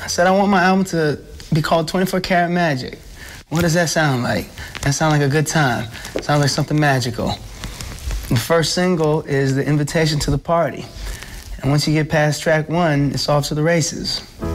I said, I want my album to be called 24 Karat Magic. What does that sound like? That sounds like a good time. Sounds like something magical. The first single is The Invitation to the Party. And once you get past track 1, it's off to the races.